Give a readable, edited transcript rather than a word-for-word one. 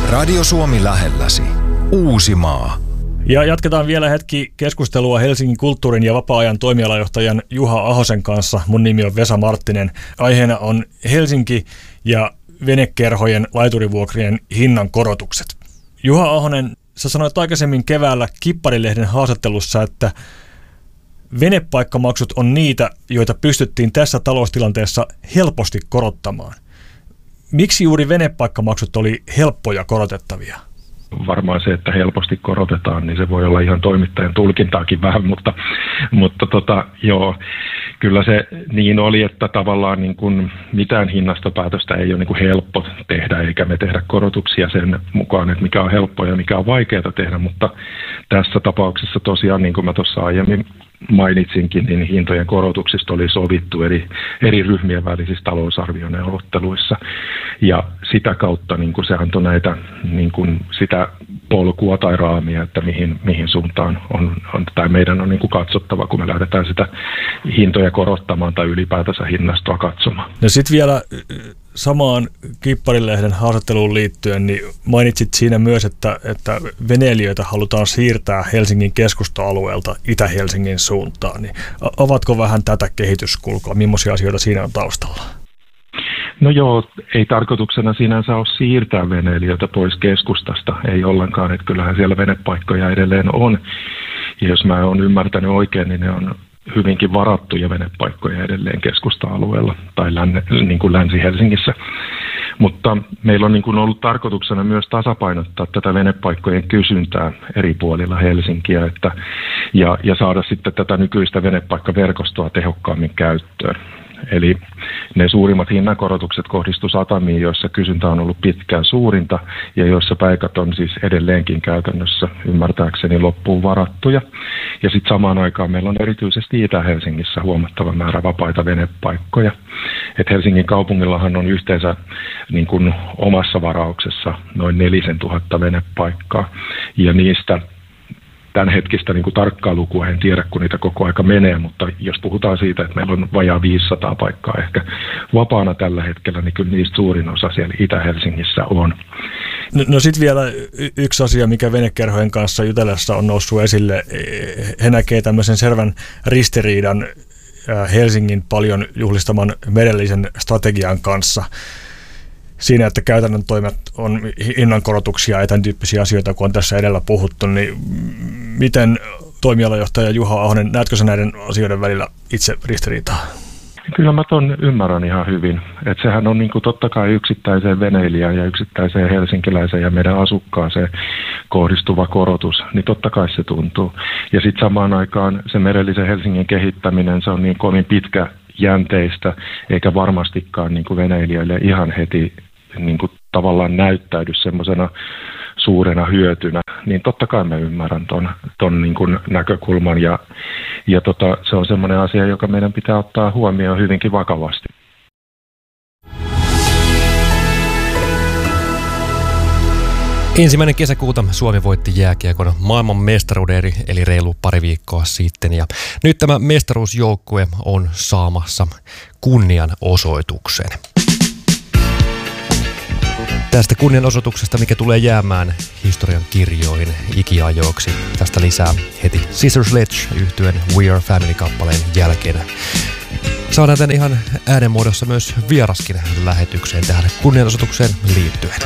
Radio Suomi lähelläsi. Uusimaa. Ja jatketaan vielä hetki keskustelua Helsingin kulttuurin ja vapaa-ajan toimialajohtajan Juha Ahosen kanssa. Mun nimi on Vesa Marttinen. Aiheena on Helsinki ja venekerhojen laiturivuokrien hinnan korotukset. Juha Ahonen, sä sanoit aikaisemmin keväällä Kipparilehden haastattelussa, että venepaikkamaksut on niitä, joita pystyttiin tässä taloustilanteessa helposti korottamaan. Miksi juuri venepaikkamaksut oli helppoja korotettavia? Varmaan se, että helposti korotetaan, niin se voi olla ihan toimittajan tulkintaakin vähän, mutta joo, kyllä se niin oli, että tavallaan niin kuin mitään hinnastopäätöstä ei ole niin kuin helppo tehdä, eikä me tehdä korotuksia sen mukaan, että mikä on helppoa ja mikä on vaikeaa tehdä, mutta tässä tapauksessa tosiaan, niin kuin mä tuossa aiemmin mainitsinkin, niin hintojen korotuksista oli sovittu eri ryhmien välisissä talousarvioneuvotteluissa. Ja sitä kautta niin kuin se antoi näitä, niin kuin sitä polkua tai raamia, että mihin suuntaan tai meidän on niin kuin katsottava, kun me lähdetään sitä hintoja korottamaan tai ylipäätänsä hinnastoa katsomaan. No sitten vielä samaan Kipparilehden haastatteluun liittyen, niin mainitsit siinä myös, että veneilijöitä halutaan siirtää Helsingin keskusta-alueelta Itä-Helsingin suuntaan. Niin avatko vähän tätä kehityskulkua? Millaisia asioita siinä on taustalla? No joo, ei tarkoituksena sinänsä ole siirtää veneilijöitä pois keskustasta, ei ollenkaan, että kyllähän siellä venepaikkoja edelleen on. Ja jos mä oon ymmärtänyt oikein, niin ne on hyvinkin varattuja venepaikkoja edelleen keskusta-alueella tai niin kuin Länsi-Helsingissä. Mutta meillä on niin kuin ollut tarkoituksena myös tasapainottaa tätä venepaikkojen kysyntää eri puolilla Helsinkiä ja saada sitten tätä nykyistä venepaikkaverkostoa tehokkaammin käyttöön. Eli ne suurimmat hinnankorotukset kohdistuivat satamiin, joissa kysyntä on ollut pitkään suurinta ja joissa paikat on siis edelleenkin käytännössä ymmärtääkseni loppuun varattuja. Ja sitten samaan aikaan meillä on erityisesti Itä-Helsingissä huomattava määrä vapaita venepaikkoja. Et Helsingin kaupungillahan on yhteensä niin kuin omassa varauksessa noin 4000 venepaikkaa ja niistä tämänhetkistä niin kuin tarkkaa lukua en tiedä, kun niitä koko aika menee, mutta jos puhutaan siitä, että meillä on vajaa 500 paikkaa ehkä vapaana tällä hetkellä, niin kyllä niistä suurin osa siellä Itä-Helsingissä on. No sitten vielä yksi asia, mikä venekerhojen kanssa jutellessa on noussut esille. He näkee tämmöisen selvän ristiriidan Helsingin paljon juhlistaman merellisen strategian kanssa. Siinä, että käytännön toimet on hinnankorotuksia ja tämän tyyppisiä asioita, kun on tässä edellä puhuttu, niin miten toimialajohtaja Juha Ahonen, näetkö sä näiden asioiden välillä itse ristiriitaa? Kyllä mä ton ymmärrän ihan hyvin. Että sehän on niin kuin totta kai yksittäiseen veneilijään ja yksittäiseen helsinkiläiseen ja meidän asukkaaseen kohdistuva korotus, niin totta kai se tuntuu. Ja sitten samaan aikaan se merellisen Helsingin kehittäminen, se on niin kovin pitkäjänteistä, eikä varmastikaan niin kuin veneilijöille ihan heti niin kuin tavallaan näyttäydy semmoisena suurena hyötynä, niin totta kai mä ymmärrän ton niin kuin näkökulman ja se on semmoinen asia, joka meidän pitää ottaa huomioon hyvinkin vakavasti. Ensimmäinen kesäkuuta Suomi voitti jääkiekon maailmanmestaruuden eli reilu pari viikkoa sitten ja nyt tämä mestaruusjoukkue on saamassa kunnianosoituksen. Tästä kunnianosoituksesta, mikä tulee jäämään historian kirjoihin ikiajoiksi. Tästä lisää heti Scissor Sledge -yhtyeen We Are Family-kappaleen jälkeen. Saadaan tämän ihan äänenmuodossa myös vieraskin lähetykseen tähän kunnianosoitukseen liittyen.